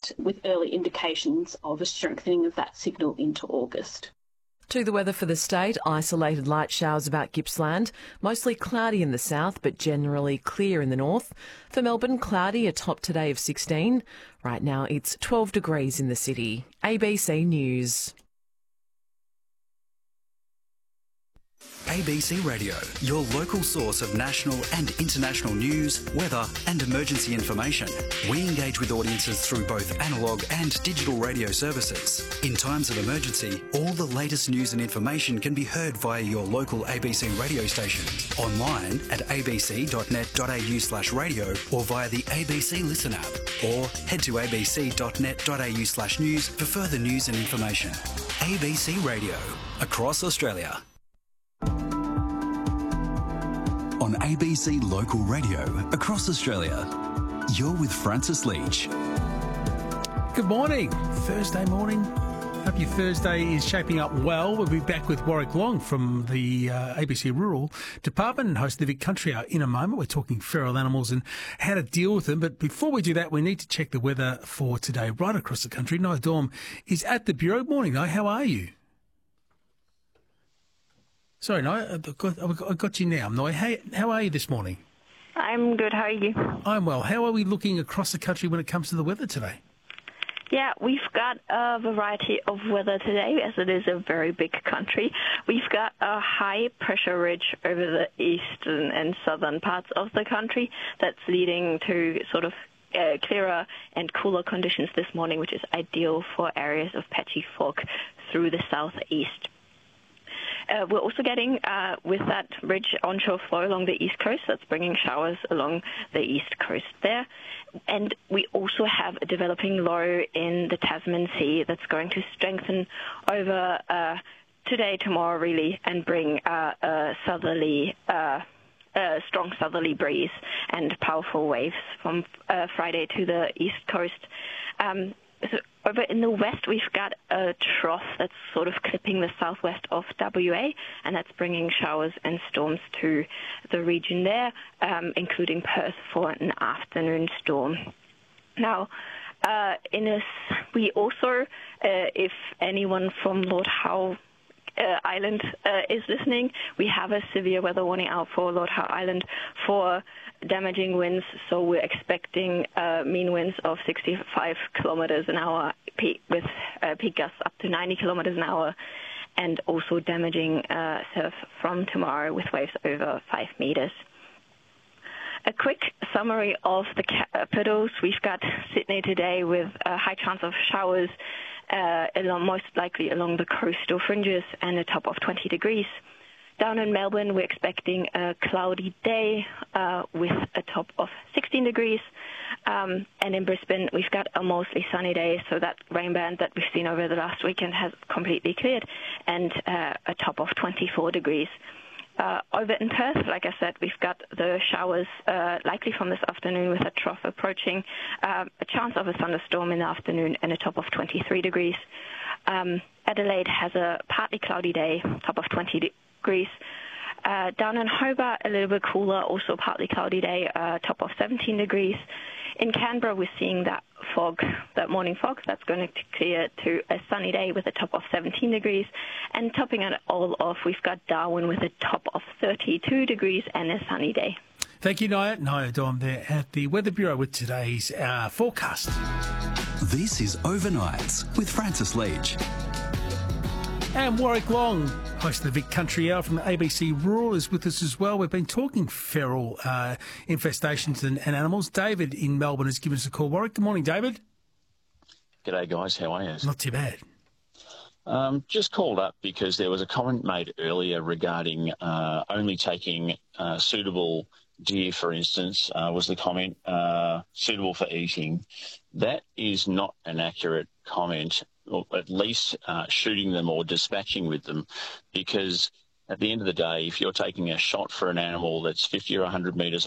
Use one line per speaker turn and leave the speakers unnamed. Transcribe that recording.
east, with early indications of a strengthening of that signal into August.
To the weather for the state, isolated light showers about Gippsland, mostly cloudy in the south but generally clear in the north. For Melbourne, cloudy, a top today of 16. Right now it's 12 degrees in the city. ABC News.
ABC Radio, your local source of national and international news, weather and emergency information. We engage with audiences through both analogue and digital radio services. In times of emergency, all the latest news and information can be heard via your local ABC radio station, online at abc.net.au/radio or via the ABC Listen app, or head to abc.net.au/news for further news and information. ABC Radio, across Australia. On ABC Local Radio, across Australia, you're with Francis Leach.
Good morning. Thursday morning. Hope your Thursday is shaping up well. We'll be back with Warwick Long from the ABC Rural Department and host the Vic Country Hour in a moment. We're talking feral animals and how to deal with them. But before we do that, we need to check the weather for today right across the country. Noah Dorm is at the Bureau. Morning, Noah. How are you? Sorry, Noah, I got you now. Noah, how are you this morning?
I'm good. How are you?
I'm well. How are we looking across the country when it comes to the weather today?
Yeah, we've got a variety of weather today, as it is a very big country. We've got a high pressure ridge over the eastern and southern parts of the country that's leading to sort of clearer and cooler conditions this morning, which is ideal for areas of patchy fog through the southeast. We're also getting, with that ridge, onshore flow along the east coast. That's bringing showers along the east coast there. And we also have a developing low in the Tasman Sea that's going to strengthen over today, tomorrow, really, and bring a strong southerly breeze and powerful waves from Friday to the east coast. So over in the west, we've got a trough that's sort of clipping the southwest of WA, and that's bringing showers and storms to the region there, including Perth for an afternoon storm. Now, we also, if anyone from Lord Howe Island is listening, we have a severe weather warning out for Lord Howe Island for damaging winds, so we're expecting mean winds of 65 kilometers an hour with peak gusts up to 90 kilometers an hour, and also damaging surf from tomorrow with waves over 5 meters. A quick summary of the capitals. We've got Sydney today with a high chance of showers, most likely along the coastal fringes, and a top of 20 degrees. Down in Melbourne, we're expecting a cloudy day with a top of 16 degrees. And in Brisbane, we've got a mostly sunny day, so that rain band that we've seen over the last weekend has completely cleared, and a top of 24 degrees. Over in Perth, like I said, we've got the showers likely from this afternoon with a trough approaching, a chance of a thunderstorm in the afternoon, and a top of 23 degrees. Adelaide has a partly cloudy day, top of 20 degrees. Down in Hobart, a little bit cooler, also partly cloudy day, top of 17 degrees. In Canberra, we're seeing that fog, that morning fog, that's going to clear to a sunny day with a top of 17 degrees. And topping it all off, we've got Darwin with a top of 32 degrees and a sunny day.
Thank you, Noah. Noah Dorm there at the Weather Bureau with today's forecast.
This is Overnights with Francis Leach.
And Warwick Long, host of the Vic Country Hour from the ABC Rural, is with us as well. We've been talking feral infestations and animals. David in Melbourne has given us a call. Warwick, good morning, David.
G'day, guys. How are you?
Not too bad.
Just called up because there was a comment made earlier regarding only taking suitable deer, for instance, was the comment, suitable for eating. That is not an accurate comment, or at least shooting them or dispatching with them, because at the end of the day, if you're taking a shot for an animal that's 50 or 100 metres